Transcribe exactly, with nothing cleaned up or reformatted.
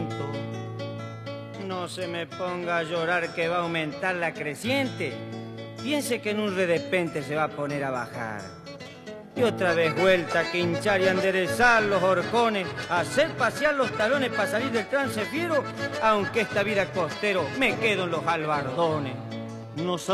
quinto. No se me ponga a llorar que va a aumentar la creciente. Piense que en un redepente se va a poner a bajar. Y otra vez vuelta que hinchar y enderezar los horcones, hacer pasear los talones para salir del trance fiero, aunque esta vida costero me quedo en los albardones. No